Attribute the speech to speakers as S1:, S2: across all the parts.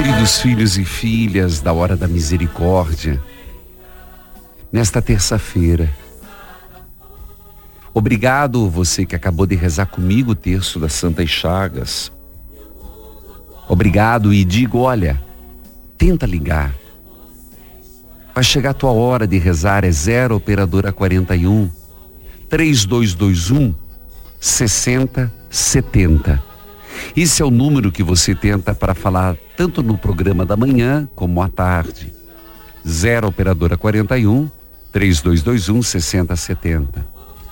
S1: Queridos filhos e filhas da Hora da Misericórdia, nesta terça-feira, obrigado você que acabou de rezar comigo o terço das Santas Chagas. Obrigado e digo, olha, tenta ligar. Vai chegar a tua hora de rezar, é 0 operadora 41 3221 6070. Esse é o número que você tenta para falar tanto no programa da manhã como à tarde. 0 operadora 41 3221 6070.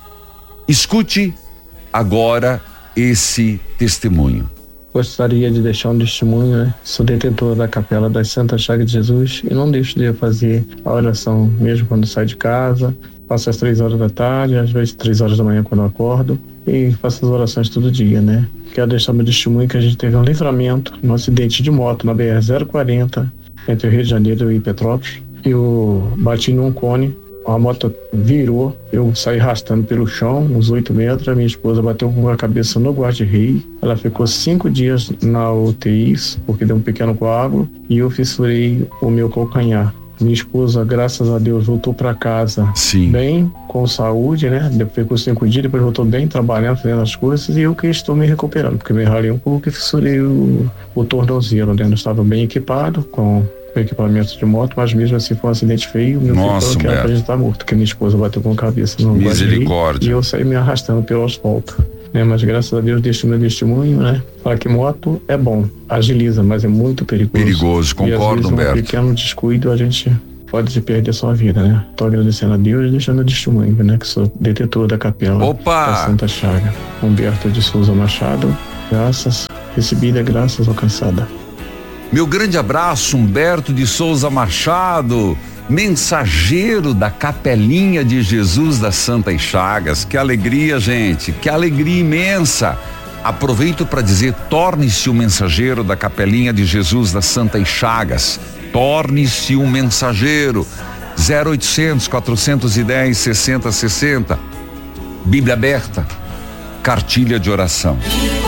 S1: Escute agora esse testemunho.
S2: Gostaria de deixar um testemunho, né? Sou detentor da Capela das Santas Chagas de Jesus e não deixo de fazer a oração mesmo quando saio de casa. Faço às 3 horas da tarde, às vezes 3 horas da manhã quando eu acordo, e faço as orações todo dia, né? Quero deixar meu testemunho que a gente teve um livramento num acidente de moto na BR-040 entre o Rio de Janeiro e Petrópolis. Eu bati num cone, a moto virou, eu saí arrastando pelo chão, uns 8 metros, a minha esposa bateu com a cabeça no guarda-rei, ela ficou 5 dias na UTI, porque deu um pequeno coágulo, e eu fissurei o meu calcanhar. Minha esposa, graças a Deus, voltou para casa bem, com saúde, né? Ficou 5 dias, depois voltou bem, trabalhando, fazendo as coisas, e eu que estou me recuperando, porque me ralei um pouco e fissurei o tornozelo, né? Eu estava bem equipado, com equipamento de moto, mas mesmo assim foi um acidente feio. Meu filho falou que era pra gente estar morto, porque minha esposa bateu com a cabeça no
S1: Misericórdia.
S2: E eu saí me arrastando pelo asfalto. Mas graças a Deus deixo meu testemunho, né? Falar que moto é bom, agiliza, mas é muito perigoso.
S1: Perigoso, concordo, Humberto.
S2: Um pequeno descuido, a gente pode se perder a sua vida, né? Tô agradecendo a Deus e deixando o testemunho, né? Que sou detetor da Capela da Santa Chaga. Humberto de Souza Machado, graças recebida, graças alcançada.
S1: Meu grande abraço, Humberto de Souza Machado, mensageiro da Capelinha de Jesus das Santas Chagas. Que alegria, gente, que alegria imensa. Aproveito para dizer, torne-se um mensageiro da Capelinha de Jesus das Santas Chagas. Torne-se um mensageiro. 0800 410 6060. Bíblia aberta, cartilha de oração.